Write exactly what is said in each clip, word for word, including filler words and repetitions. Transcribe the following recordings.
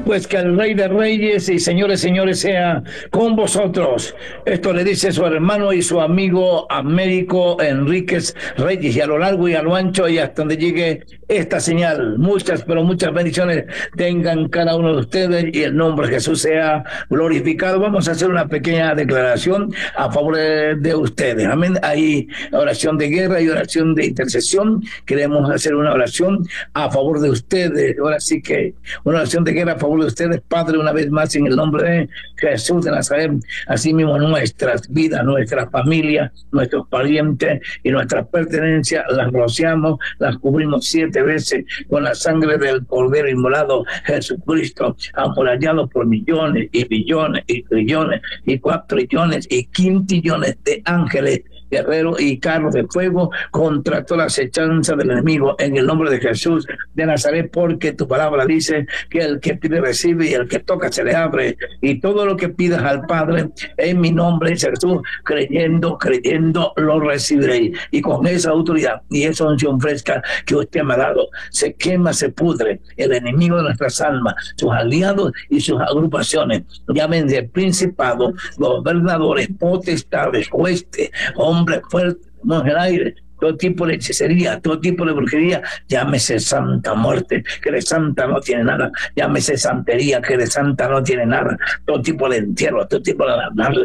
pues que el Rey de Reyes y Señores, Señores sea con vosotros. Esto le dice su hermano y su amigo Américo Enríquez Reyes, y a lo largo y a lo ancho y hasta donde llegue esta señal, muchas, pero muchas bendiciones tengan cada uno de ustedes y el nombre de Jesús sea glorificado. Vamos a hacer una pequeña declaración a favor de, de ustedes. Amén. Hay oración de guerra y oración de intercesión. Queremos hacer una oración a favor de ustedes. Ahora sí que una oración de guerra a favor de ustedes, Padre, una vez más en el nombre de Jesús de Nazaret. Así mismo nuestras vidas, nuestras familias, nuestros parientes y nuestras pertenencias las rociamos, las cubrimos siete veces con la sangre del Cordero inmolado Jesucristo, amurallado por millones y billones y trillones y cuatrillones y quintillones de ángeles, guerreros y carros de fuego contra toda acechanza del enemigo en el nombre de Jesús de Nazaret, porque tu palabra dice que el que pide recibe y el que toca se le abre, y todo lo que pidas al Padre en mi nombre, Jesús, creyendo, creyendo lo recibiréis, y con esa autoridad y esa unción fresca que usted me ha dado, se quema, se pudre el enemigo de nuestras almas, sus aliados y sus agrupaciones, llámense principados, gobernadores, potestades, huestes, hombres fuertes en el aire, todo tipo de hechicería, todo tipo de brujería, llámese santa muerte, que de santa no tiene nada, llámese santería, que de santa no tiene nada, todo tipo de entierro, todo tipo de,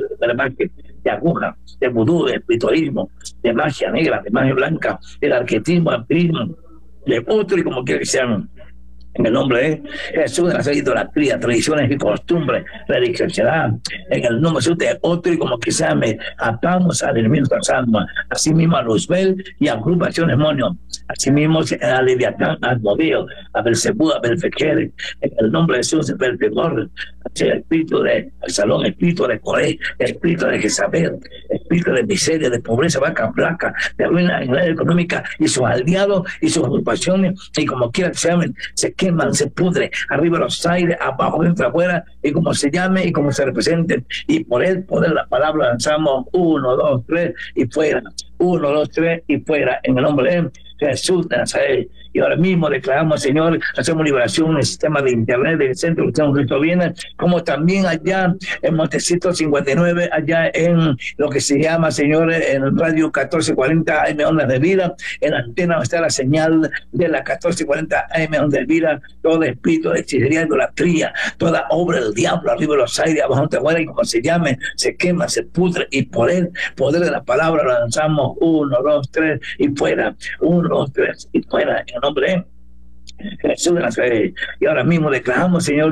de, de aguja, de vudú, de espiritualismo, de magia negra, de magia blanca, del arquetismo, empirismo, de otro y como quiera que sean. En el nombre de Jesús de Nazaret, idolatría, tradiciones y costumbres, religiosidad, en el nombre de Jesús de otro y como que se llame, atamos al enemigo de las almas, así mismo a Luzbel y a agrupación demonio, así mismo a Leviatán, a Asmodeo, a Belzebú, a Belfechel, en el nombre de Jesús, de Belfegor, el espíritu de Absalón, espíritu de Coré, espíritu de Jezabel, espíritu de miseria, de pobreza, vaca flaca, de ruina económica y sus aliados y sus agrupaciones, y como quiera que se llamen, se queman, se pudre, arriba los aires, abajo, dentro, afuera, y como se llame y como se representen, y por el poder de la palabra lanzamos uno, dos, tres y fuera, uno, dos, tres y fuera, en el nombre de Jesús de Nazaret. Y ahora mismo declaramos, Señor, hacemos liberación en el sistema de internet del centro de Cristo viene, como también allá en Montecito cincuenta y nueve, allá en lo que se llama, señores, en el radio catorce cuarenta A M Ondas de Vida, en la antena donde está la señal de la catorce cuarenta A M Ondas de Vida, todo espíritu de hechicería, idolatría, toda obra del diablo, arriba de los aires, abajo de afuera, y como se llame, se quema, se pudre, y por el poder de la palabra lanzamos uno, dos, tres y fuera, uno, dos, tres y fuera, en el nombre de Jesús de Nazaret. Y ahora mismo declaramos, Señor,